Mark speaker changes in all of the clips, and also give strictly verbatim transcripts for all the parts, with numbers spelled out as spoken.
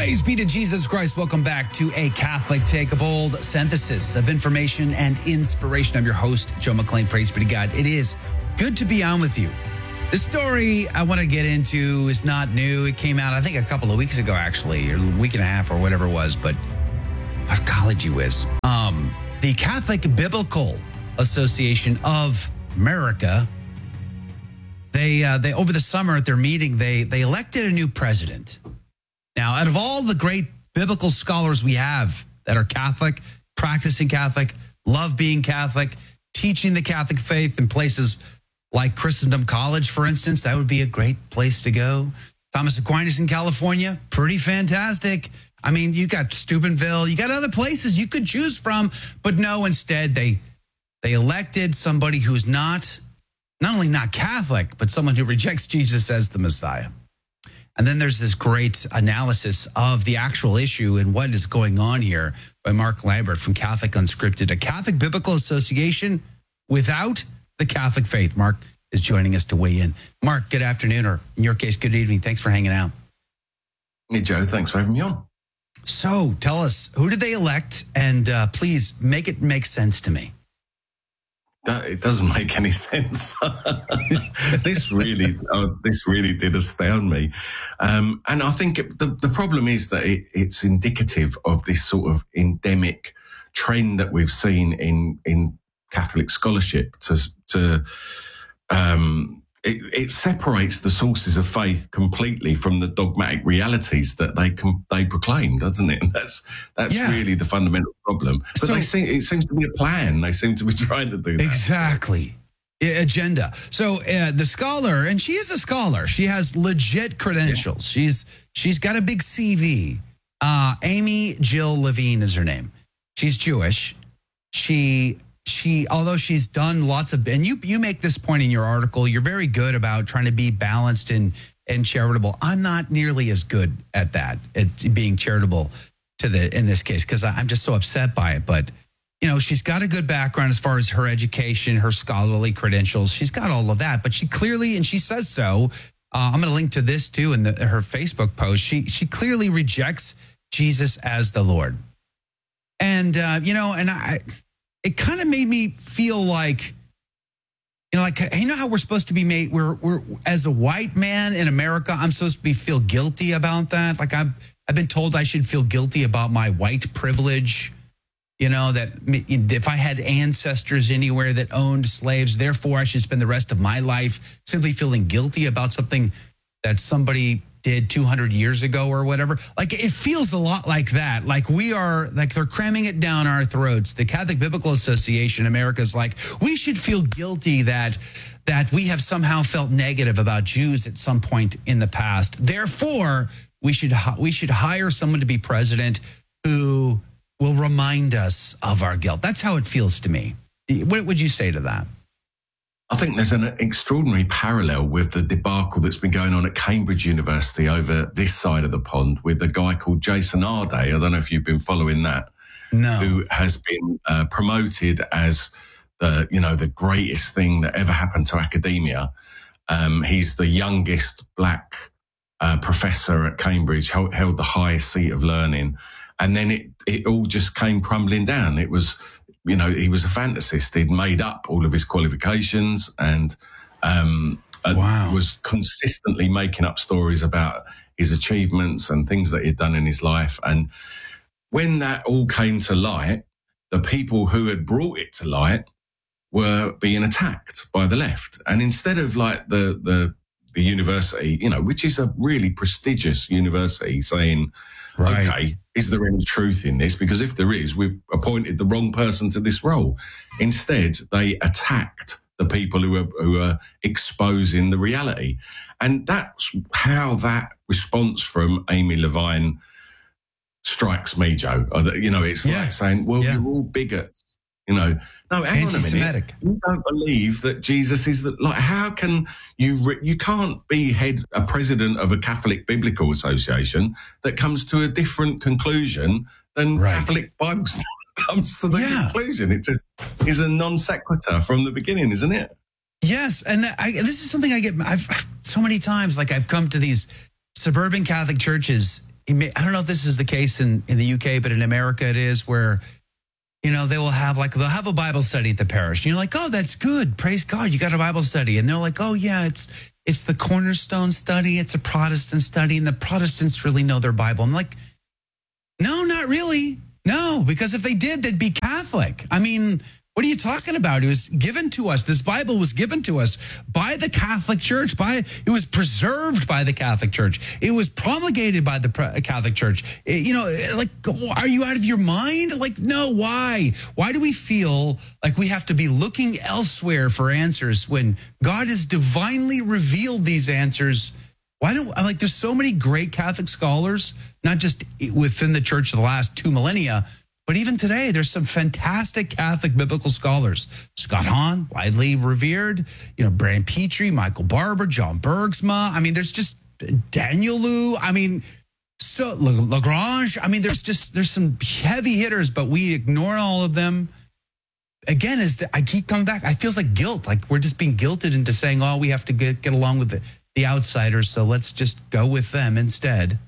Speaker 1: Praise be to Jesus Christ. Welcome back to A Catholic Take a Bold synthesis of information and inspiration. I'm your host, Joe McClain. Praise be to God. It is good to be on with you. The story I want to get into is not new. It came out, I think, a couple of weeks ago, actually, or a week and a half or whatever it was, but what college you whiz. Um, the Catholic Biblical Association of America, they, uh, they over the summer at their meeting, they they elected a new president. Now, out of all the great biblical scholars we have that are Catholic, practicing Catholic, love being Catholic, teaching the Catholic faith in places like Christendom College, for instance, that would be a great place to go. Thomas Aquinas in California, pretty fantastic. I mean, you got Steubenville, you got other places you could choose from, but no, instead they they elected somebody who's not, not only not Catholic, but someone who rejects Jesus as the Messiah. And then there's this great analysis of the actual issue and what is going on here by Mark Lambert from Catholic Unscripted, a Catholic Biblical Association without the Catholic faith. Mark is joining us to weigh in. Mark, good afternoon, or in your case, good evening. Thanks for hanging out.
Speaker 2: Hey, Joe. Thanks for having me on.
Speaker 1: So tell us, who did they elect? And uh, please make it make sense to me.
Speaker 2: That, it doesn't make any sense. this really, uh, this really did astound me, um, and I think it, the the problem is that it, it's indicative of this sort of endemic trend that we've seen in in Catholic scholarship to to. Um, It, it separates the sources of faith completely from the dogmatic realities that they com- they proclaim, doesn't it? And that's that's
Speaker 1: yeah.
Speaker 2: really the fundamental problem. But
Speaker 1: so,
Speaker 2: they seem, it seems to be a plan. They seem to be trying to do that.
Speaker 1: Exactly. So. Agenda. So uh, the scholar, and she is a scholar. She has legit credentials. Yeah. She's she's got a big C V. Uh, Amy Jill Levine is her name. She's Jewish. She. She, although she's done lots of, and you you make this point in your article, you're very good about trying to be balanced and and charitable. I'm not nearly as good at that, at being charitable to the in this case, because I'm just so upset by it. But you know, she's got a good background as far as her education, her scholarly credentials. She's got all of that, but she clearly, and she says so. Uh, I'm going to link to this too in the, her Facebook post. She she clearly rejects Jesus as the Lord, and uh, you know, and I. It kind of made me feel like, you know, like, you know how we're supposed to be made, we're, we're, as a white man in America, I'm supposed to be feel guilty about that. Like I've, I've been told I should feel guilty about my white privilege, you know, that if I had ancestors anywhere that owned slaves, therefore I should spend the rest of my life simply feeling guilty about something that somebody did two hundred years ago or whatever. Like it feels a lot like that. Like we are, like they're cramming it down our throats. The Catholic Biblical Association America's like, we should feel guilty that that we have somehow felt negative about Jews at some point in the past. Therefore, we should we should hire someone to be president who will remind us of our guilt. That's how it feels to me. What would you say to that?
Speaker 2: I think there's an extraordinary parallel with the debacle that's been going on at Cambridge University over this side of the pond with a guy called Jason Arde. I don't know if you've been following that.
Speaker 1: No.
Speaker 2: Who has been uh, promoted as the, you know, the greatest thing that ever happened to academia. Um, he's the youngest black uh, professor at Cambridge, held, held the highest seat of learning. And then it, it all just came crumbling down. It was... You know, he was a fantasist. He'd made up all of his qualifications and um,
Speaker 1: wow.
Speaker 2: was consistently making up stories about his achievements and things that he'd done in his life. And when that all came to light, the people who had brought it to light were being attacked by the left. And instead of like the the the university, you know, which is a really prestigious university, saying, right. okay, is there any truth in this? Because if there is, we've appointed the wrong person to this role. Instead, they attacked the people who are, who are exposing the reality. And that's how that response from Amy Levine strikes me, Joe. You know, it's yeah. like saying, well, yeah. you're all bigots. You know, no, hang on a minute. You don't believe that Jesus is the, like, how can you, re- you can't be head, a president of a Catholic Biblical Association that comes to a different conclusion than right. Catholic Bible study comes to the yeah. conclusion. It just is a non sequitur from the beginning, isn't it?
Speaker 1: Yes. And I, this is something I get I've, so many times, like I've come to these suburban Catholic churches I don't know if this is the case in, in the U K, but in America it is, where, you know, they will have like, they'll have a Bible study at the parish. And you're like, oh, that's good. Praise God. You got a Bible study. And they're like, oh yeah, it's, it's the Cornerstone study. It's a Protestant study. And the Protestants really know their Bible. I'm like, no, not really. No, because if they did, they'd be Catholic. I mean, what are you talking about? It was given to us. This Bible was given to us by the Catholic Church. By it was preserved by the Catholic Church. It was promulgated by the Catholic Church. It, you know, like, are you out of your mind? Like, no, why? Why do we feel like we have to be looking elsewhere for answers when God has divinely revealed these answers? Why don't, like, there's so many great Catholic scholars, not just within the church of the last two millennia, but even today, there's some fantastic Catholic biblical scholars. Scott Hahn, widely revered, you know, Brian Petrie, Michael Barber, John Bergsma. I mean, there's just Daniel Liu. I mean, so Lagrange. I mean, there's just, there's some heavy hitters, but we ignore all of them. Again, as the, I keep coming back, I feels like guilt. Like we're just being guilted into saying, oh, we have to get, get along with the, the outsiders, so let's just go with them instead.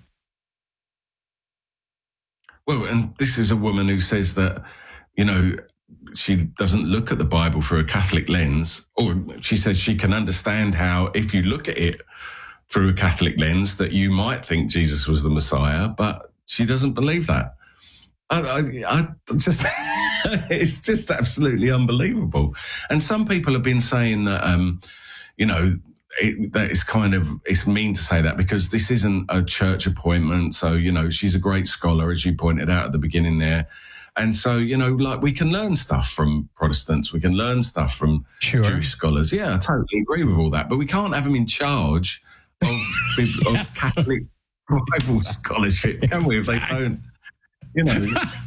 Speaker 2: Well, and this is a woman who says that, you know, she doesn't look at the Bible through a Catholic lens, or she says she can understand how, if you look at it through a Catholic lens, that you might think Jesus was the Messiah, but she doesn't believe that. I, I, I just, it's just absolutely unbelievable. And some people have been saying that, um, you know, It, that it's kind of, it's mean to say that because this isn't a church appointment. So, you know, she's a great scholar, as you pointed out at the beginning there. And so, you know, like we can learn stuff from Protestants. We can learn stuff from
Speaker 1: sure.
Speaker 2: Jewish scholars. Yeah, I totally agree with all that. But we can't have them in charge of, yes. of Catholic Bible scholarship, can we, if they don't, you know.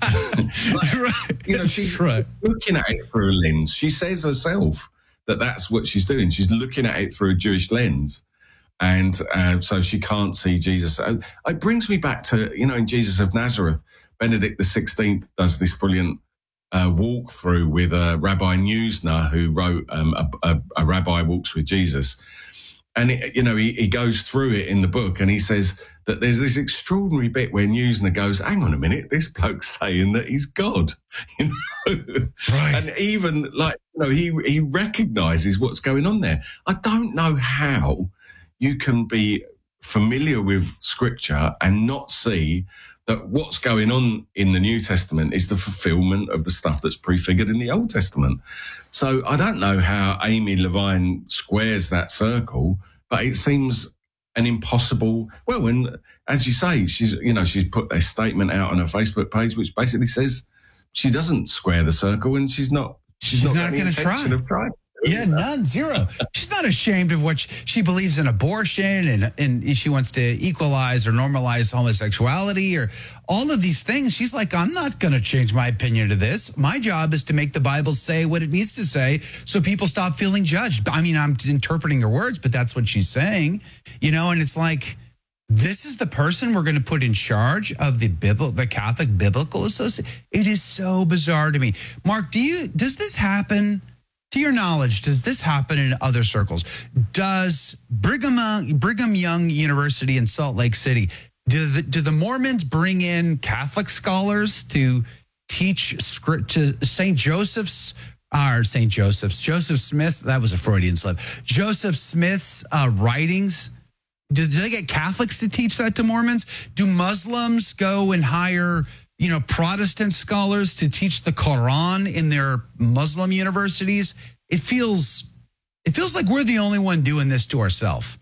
Speaker 2: like,
Speaker 1: right.
Speaker 2: You know, she's
Speaker 1: right.
Speaker 2: looking at it through a lens. She says herself that that's what she's doing. She's looking at it through a Jewish lens. And uh, so she can't see Jesus. Uh, it brings me back to, you know, in Jesus of Nazareth, Benedict the sixteenth does this brilliant uh, walkthrough with uh, Rabbi Neusner, who wrote um, a, a, a Rabbi Walks with Jesus. And, it, you know, he, he goes through it in the book and he says that there's this extraordinary bit where Neusner goes, hang on a minute, this bloke's saying that he's God. You know?
Speaker 1: Right.
Speaker 2: And even like, you know, he, he recognizes what's going on there. I don't know how you can be familiar with scripture and not see that what's going on in the New Testament is the fulfillment of the stuff that's prefigured in the Old Testament. So I don't know how Amy Levine squares that circle, but it seems an impossible, well, and as you say, she's, you know, she's put a statement out on her Facebook page, which basically says she doesn't square the circle and she's not, she's,
Speaker 1: she's
Speaker 2: not,
Speaker 1: not going to try.
Speaker 2: Of trying.
Speaker 1: Yeah, none, zero. She's not ashamed of what she, she believes in abortion and, and she wants to equalize or normalize homosexuality or all of these things. She's like, I'm not going to change my opinion to this. My job is to make the Bible say what it needs to say so people stop feeling judged. I mean, I'm interpreting her words, but that's what she's saying, you know, and it's like, this is the person we're going to put in charge of the Bible, the Catholic Biblical Association. It is so bizarre to me. Mark, do you, does this happen? To your knowledge, does this happen in other circles? Does Brigham, Brigham Young University in Salt Lake City, do the, do the Mormons bring in Catholic scholars to teach script to Saint Joseph's, or Saint Joseph's, Joseph Smith's, that was a Freudian slip, Joseph Smith's uh, writings? Do, do they get Catholics to teach that to Mormons? Do Muslims go and hire, you know, Protestant scholars to teach the Quran in their Muslim universities? It feels, it feels like we're the only one doing this to ourselves.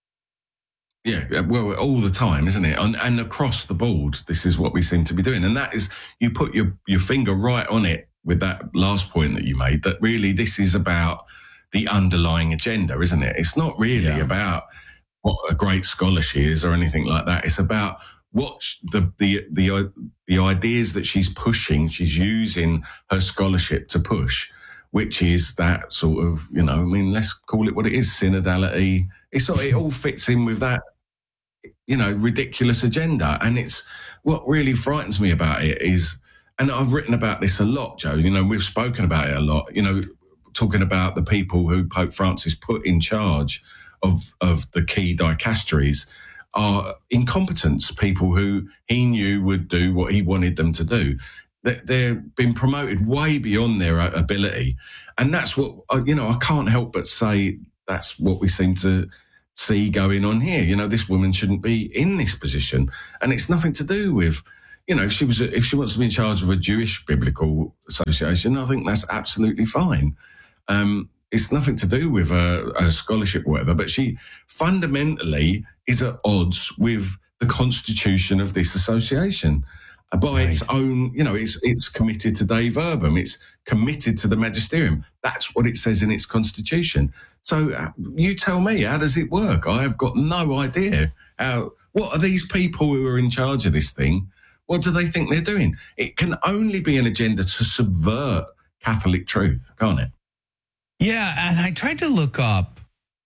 Speaker 2: Yeah, well, all the time, isn't it? And, and across the board, this is what we seem to be doing. And that is, you put your, your finger right on it with that last point that you made, that really this is about the underlying agenda, isn't it? It's not really yeah. about what a great scholar she is or anything like that. It's about what the, the the the ideas that she's pushing, she's using her scholarship to push, which is that sort of, you know, I mean, let's call it what it is, synodality. It's sort of, it all fits in with that, you know, ridiculous agenda. And it's what really frightens me about it is, and I've written about this a lot, Joe, you know, we've spoken about it a lot, you know, talking about the people who Pope Francis put in charge of, of the key dicasteries. are incompetents, people who he knew would do what he wanted them to do. They've been promoted way beyond their ability. And that's what, you know, I can't help but say that's what we seem to see going on here. You know, this woman shouldn't be in this position. And it's nothing to do with, you know, if she was, if she wants to be in charge of a Jewish biblical association, I think that's absolutely fine. Um, it's nothing to do with a, a scholarship or whatever, but she fundamentally is at odds with the constitution of this association. By right. its own, you know, it's it's committed to Dei Verbum. It's committed to the magisterium. That's what it says in its constitution. So uh, you tell me, how does it work? I have got no idea. How, what are these people who are in charge of this thing? What do they think they're doing? It can only be an agenda to subvert Catholic truth, can't it?
Speaker 1: Yeah, and I tried to look up,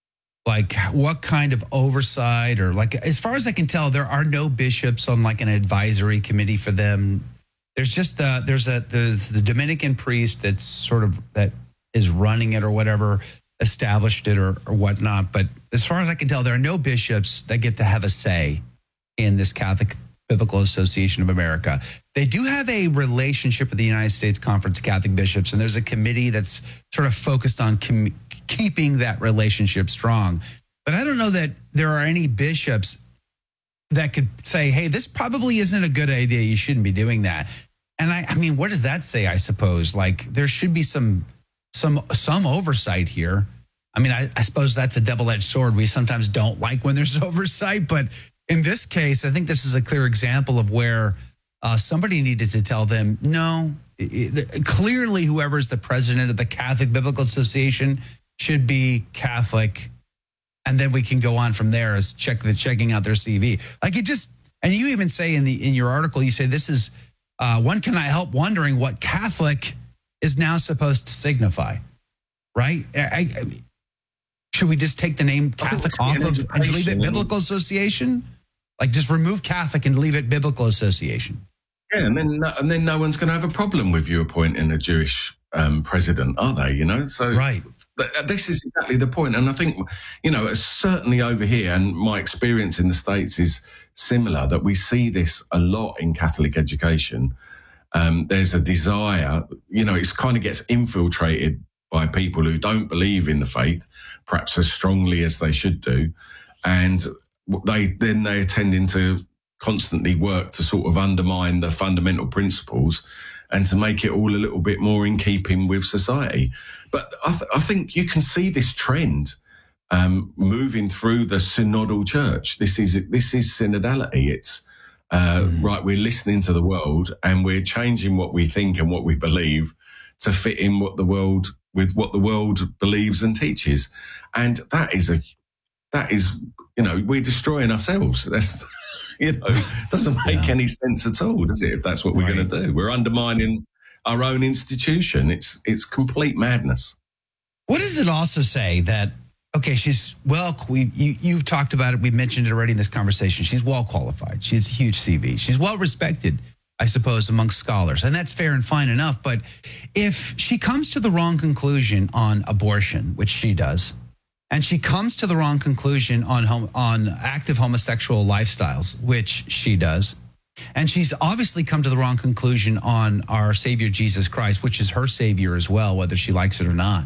Speaker 1: like, what kind of oversight, or, like, as far as I can tell, there are no bishops on, like, an advisory committee for them. There's just uh, there's a there's the Dominican priest that's sort of that is running it or whatever, established it or, or whatnot. But as far as I can tell, there are no bishops that get to have a say in this Catholic Biblical Association of America. They do have a relationship with the United States Conference of Catholic Bishops, and there's a committee that's sort of focused on com- keeping that relationship strong. But I don't know that there are any bishops that could say, hey, this probably isn't a good idea. You shouldn't be doing that. And I, I mean, what does that say, I suppose? Like, there should be some some some oversight here. I mean, I, I suppose that's a double-edged sword. We sometimes don't like when there's oversight, but in this case, I think this is a clear example of where uh, somebody needed to tell them, no, it, it, clearly whoever's the president of the Catholic Biblical Association should be Catholic, and then we can go on from there as check the checking out their C V. Like, it just, and you even say in the in your article, you say this is uh, one cannot help wondering what Catholic is now supposed to signify, right? I, I, should we just take the name Catholic off of and leave it Biblical Association? Like, just remove Catholic and leave it Biblical Association.
Speaker 2: Yeah, and then and then no one's going to have a problem with you appointing a Jewish um, president, are they? You know, so
Speaker 1: right.
Speaker 2: Th- this is exactly the point. And I think, you know, certainly over here, and my experience in the States is similar, that we see this a lot in Catholic education. Um, there's a desire, you know, it kind of gets infiltrated by people who don't believe in the faith, perhaps as strongly as they should do, and they then they are tending to constantly work to sort of undermine the fundamental principles and to make it all a little bit more in keeping with society. But I, th- I think you can see this trend um, moving through the synodal church. This is this is synodality. It's uh, mm. right. We're listening to the world and we're changing what we think and what we believe to fit in what the world with what the world believes and teaches. And that is a that is you know we're destroying ourselves. That's you know doesn't make yeah. any sense at all, does it? If that's what we're right. going to do, we're undermining our own institution. It's it's complete madness.
Speaker 1: What does it also say that? Okay, she's well. We you you've talked about it. We mentioned it already in this conversation. She's well qualified. She has a huge C V. She's well respected, I suppose, amongst scholars, and that's fair and fine enough. But if she comes to the wrong conclusion on abortion, which she does, and she comes to the wrong conclusion on hom- on active homosexual lifestyles, which she does, and she's obviously come to the wrong conclusion on our Savior Jesus Christ, which is her Savior as well, whether she likes it or not.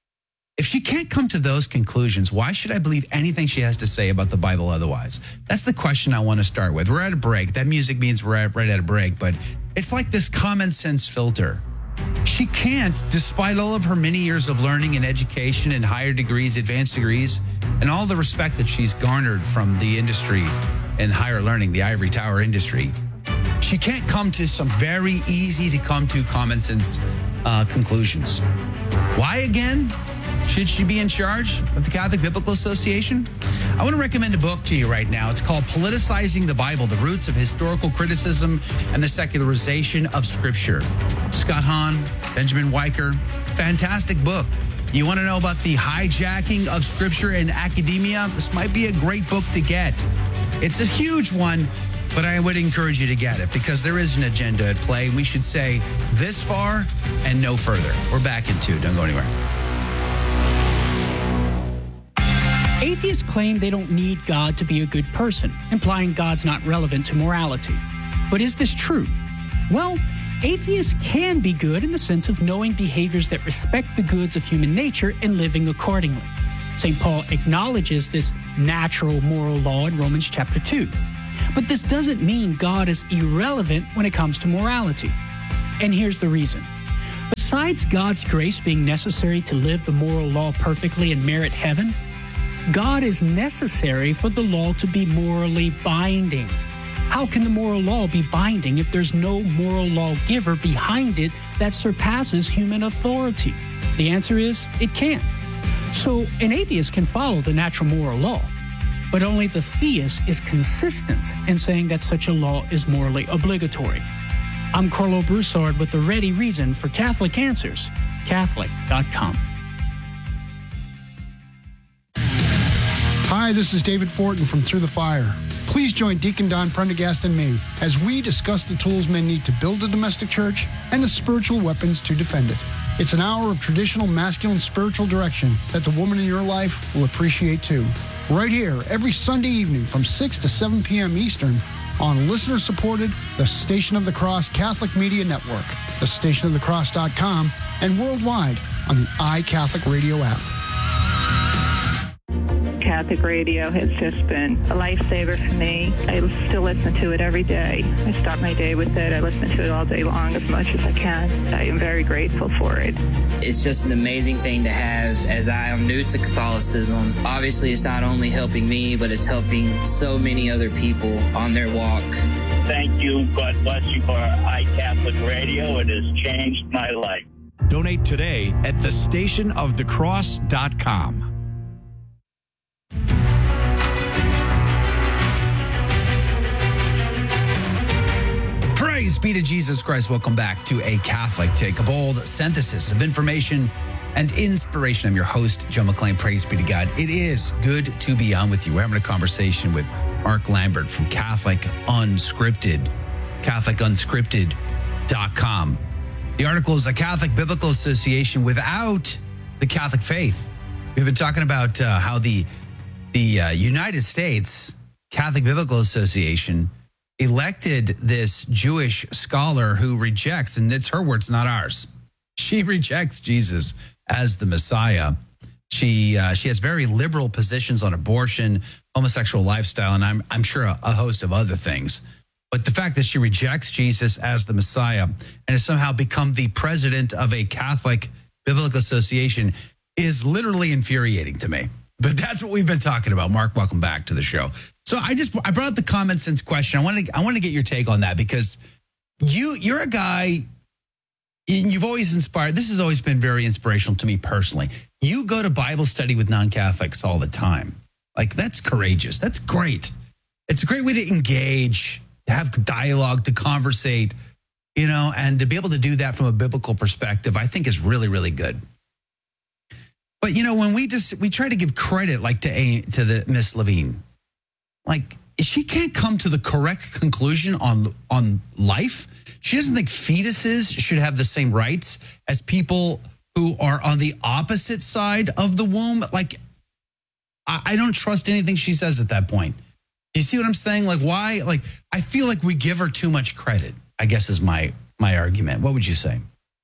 Speaker 1: If she can't come to those conclusions, why should I believe anything she has to say about the Bible otherwise? That's the question I want to start with. We're at a break. That music means we're at, right at a break, but it's like this common sense filter. She can't, despite all of her many years of learning and education and higher degrees, advanced degrees, and all the respect that she's garnered from the industry and higher learning, the ivory tower industry, she can't come to some very easy to come to common sense uh, conclusions. Why again? Should she be in charge of the Catholic Biblical Association? I want to recommend a book to you right now. It's called Politicizing the Bible, The Roots of Historical Criticism and the Secularization of Scripture. Scott Hahn, Benjamin Weicker, fantastic book. You want to know about the hijacking of Scripture in academia? This might be a great book to get. It's a huge one, but I would encourage you to get it because there is an agenda at play. We should say this far and no further. We're back in two. Don't go anywhere.
Speaker 3: Atheists claim they don't need God to be a good person, implying God's not relevant to morality. But is this true? Well, atheists can be good in the sense of knowing behaviors that respect the goods of human nature and living accordingly. Saint Paul acknowledges this natural moral law in Romans chapter two. But this doesn't mean God is irrelevant when it comes to morality. And here's the reason. Besides God's grace being necessary to live the moral law perfectly and merit heaven, God is necessary for the law to be morally binding. How can the moral law be binding if there's no moral lawgiver behind it that surpasses human authority? The answer is, it can't. So an atheist can follow the natural moral law, but only the theist is consistent in saying that such a law is morally obligatory. I'm Carlo Broussard with the ready reason for Catholic Answers, Catholic dot com.
Speaker 4: Hi, this is David Fortin from Through the Fire. Please join Deacon Don Prendergast and me as we discuss the tools men need to build a domestic church and the spiritual weapons to defend it. It's an hour of traditional masculine spiritual direction that the woman in your life will appreciate too. Right here, every Sunday evening from six to seven p.m. Eastern on listener-supported The Station of the Cross Catholic Media Network, the station of the cross dot com, and worldwide on the iCatholic Radio app.
Speaker 5: Catholic radio has just been a lifesaver for me. I still listen to it every day. I start my day with it. I listen to it all day long as much as I can. I am very grateful for it.
Speaker 6: It's just an amazing thing to have as I am new to Catholicism. Obviously, it's not only helping me, but it's helping so many other people on their walk.
Speaker 7: Thank you. God bless you for iCatholic Radio. It has changed my life.
Speaker 8: Donate today at the station of the cross dot com.
Speaker 1: Praise be to Jesus Christ. Welcome back to A Catholic Take, a bold synthesis of information and inspiration. I'm your host, Joe McClain. Praise be to God. It is good to be on with you. We're having a conversation with Mark Lambert from Catholic Unscripted, Catholic Unscripted dot com. The article is a Catholic Biblical Association without the Catholic faith. We've been talking about uh, how the, the uh, United States Catholic Biblical Association elected this Jewish scholar who rejects, and it's her words, not ours. She rejects Jesus as the Messiah. She uh, she has very liberal positions on abortion, homosexual lifestyle, and I'm I'm sure a, a host of other things. But the fact that she rejects Jesus as the Messiah and has somehow become the president of a Catholic Biblical Association is literally infuriating to me. But that's what we've been talking about. Mark, welcome back to the show. So I just I brought up the common sense question. I wanted to, I want to get your take on that because you you're a guy, you've always inspired. This has always been very inspirational to me personally. You go to Bible study with non-Catholics all the time. Like, that's courageous. That's great. It's a great way to engage, to have dialogue, to conversate, you know, and to be able to do that from a biblical perspective, I think is really, really good. But, you know, when we just, we try to give credit like to a, to the Miss Levine, like she can't come to the correct conclusion on, on life. She doesn't think fetuses should have the same rights as people who are on the opposite side of the womb. Like, I, I don't trust anything she says at that point. Do you see what I'm saying? Like, why? Like, I feel like we give her too much credit, I guess is my, my argument. What would you say?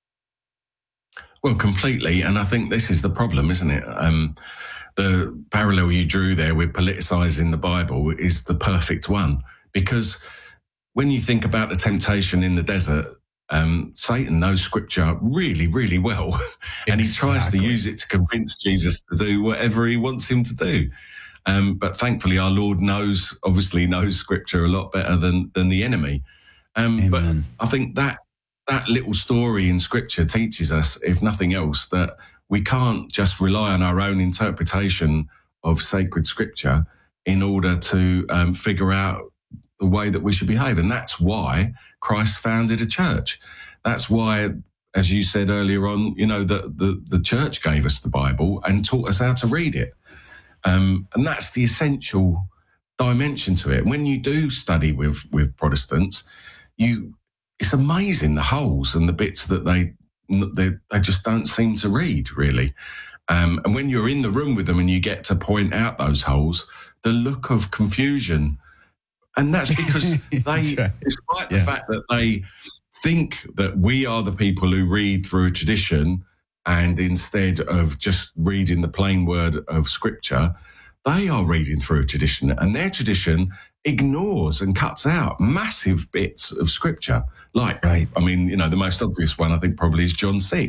Speaker 2: Well, completely. And I think this is the problem, isn't it? Um, the parallel you drew there with politicizing the Bible is the perfect one. Because when you think about the temptation in the desert, um, Satan knows Scripture really, really well. And exactly. He tries to use it to convince Jesus to do whatever he wants him to do. Um, but thankfully, our Lord knows, obviously knows Scripture a lot better than, than the enemy. Um, but I think that that little story in Scripture teaches us, if nothing else, that we can't just rely on our own interpretation of sacred Scripture in order to um, figure out the way that we should behave. And that's why Christ founded a church. That's why, as you said earlier on, you know, the, the, the church gave us the Bible and taught us how to read it. Um, and that's the essential dimension to it. When you do study with, with Protestants, you it's amazing the holes and the bits that they, they they just don't seem to read, really. Um, and when you're in the room with them and you get to point out those holes, the look of confusion, and that's because they, right. despite yeah. the fact that they think that we are the people who read through tradition, and instead of just reading the plain word of Scripture, they are reading through a tradition, and their tradition ignores and cuts out massive bits of Scripture. Like, right. I mean, you know, the most obvious one I think probably is John six.